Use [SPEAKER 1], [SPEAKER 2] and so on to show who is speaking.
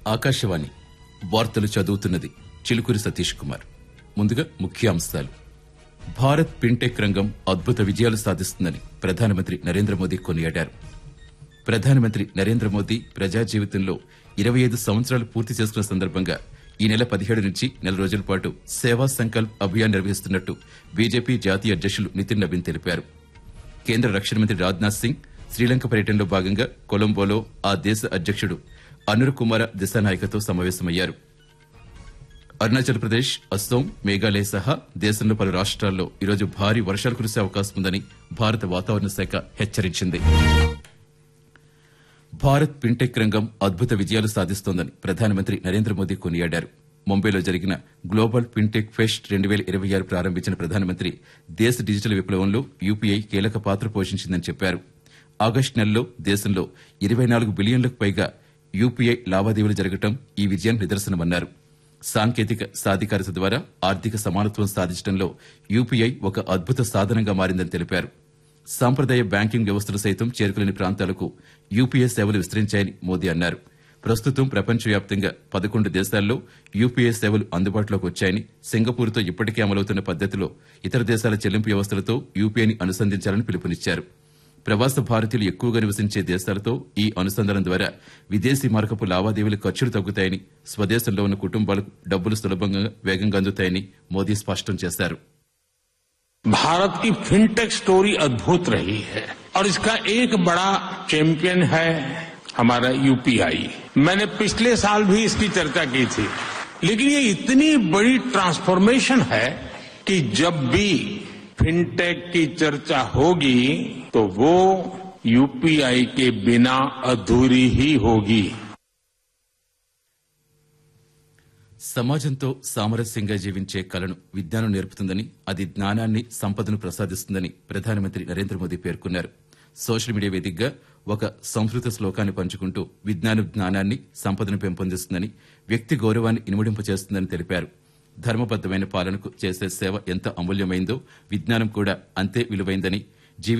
[SPEAKER 1] ఆకాశవాణి వార్తలు చదువుతున్నది చిలుకూరి సతీష్ కుమార్. ముందుగా ముఖ్యాంశాలు. భారత్ ఫిన్టెక్ రంగం అద్భుత విజయాలు సాధిస్తుందని ప్రధానమంత్రి నరేంద్ర మోదీ కొనియాడారు. ప్రధానమంత్రి నరేంద్ర మోదీ ప్రజా జీవితంలో 25 సంవత్సరాలు పూర్తి చేసుకున్న సందర్భంగా ఈ నెల 17 నుంచి నెల రోజుల పాటు సేవా సంకల్ప్ అభియాన్ నిర్వహిస్తున్నట్టు బీజేపీ జాతీయ అధ్యకులు నితిన్ నవీన్ తెలిపారు. కేంద్ర రక్షణ మంత్రి రాజ్నాథ్ సింగ్ శ్రీలంక పర్యటనలో భాగంగా కొలంబోలో ఆ దేశ అధ్యకుడు అనుర్ కుమార దిశానాయకతో సమావేశమయ్యారు. అరుణాచల్ ప్రదేశ్, అస్సోం, మేఘాలయ సహా దేశంలో పలు రాష్ట్రాల్లో ఈరోజు భారీ వర్షాలు కురిసే అవకాశం ఉందని భారత వాతావరణ శాఖ హెచ్చరించింది. భారత్ ఫిన్టెక్ రంగం అద్భుత విజయాలు సాధిస్తోందని ప్రధానమంత్రి నరేంద్ర మోదీ కొనియాడారు. ముంబైలో జరిగిన గ్లోబల్ ఫిన్టెక్ ఫెస్ట్ 2026 ప్రారంభించిన ప్రధానమంత్రి దేశ డిజిటల్ విప్లవంలో యూపీఐ కీలక పాత్ర పోషించిందని చెప్పారు. ఆగస్టు నెలలో దేశంలో 24 బిలియన్లకు పైగా యూపీఐ లావాదేవీలు జరగడం ఈ విజయానికి నిదర్శనమన్నారు. సాంకేతిక సాధికారత ద్వారా ఆర్థిక సమానత్వం సాధించడంలో యూపీఐ ఒక అద్భుత సాధనంగా మారిందని తెలిపారు. సాంప్రదాయ బ్యాంకింగ్ వ్యవస్థలు సైతం చేరుకోలేని ప్రాంతాలకు యూపీఐ సేవలు విస్తరించాయని మోదీ అన్నారు. ప్రస్తుతం ప్రపంచవ్యాప్తంగా 11 దేశాల్లో యూపీఐ సేవలు అందుబాటులోకి వచ్చాయని, సింగపూర్తో ఇప్పటికే అమలవుతున్న పద్దతిలో ఇతర దేశాల చెల్లింపు వ్యవస్థలతో యూపీఐని అనుసంధించాలని పిలుపునిచ్చారు. ప్రవాస భారతీయులు ఎక్కువగా నివసించే దేశాలతో ఈ అనుసంధానం ద్వారా విదేశీ మారకపు లావాదేవీల ఖర్చులు తగ్గుతాయని, స్వదేశంలో ఉన్న కుటుంబాలకు డబ్బులు సులభంగా వేగంగా అందుతాయని మోదీ స్పష్టం చేశారు.
[SPEAKER 2] भारत की फिनटेक स्टोरी अद्भुत रही है और इसका एक बड़ा चैंपियन है हमारा यूपीआई. मैंने पिछले साल भी इसकी चर्चा की थी, लेकिन ये इतनी बड़ी ट्रांसफॉर्मेशन है कि जब भी फिनटेक की चर्चा होगी तो वो यूपीआई के बिना अधूरी ही होगी.
[SPEAKER 1] సమాజంతో సామరస్యంగా జీవించే కళను విజ్ఞానం నేర్పుతుందని, అది జ్ఞానాన్ని, సంపదను ప్రసాదిస్తుందని ప్రధానమంత్రి నరేంద్ర మోదీ పేర్కొన్నారు. సోషల్ మీడియా వేదికగా ఒక సంస్కృత శ్లోకాన్ని పంచుకుంటూ విజ్ఞానం జ్ఞానాన్ని, సంపదను పెంపొందిస్తుందని, వ్యక్తి గౌరవాన్ని ఇనుమడింపచేస్తుందని తెలిపారు. ధర్మబద్దమైన పాలనకు చేసే సేవ ఎంత అమూల్యమైందో విజ్ఞానం కూడా అంతే విలువైందని,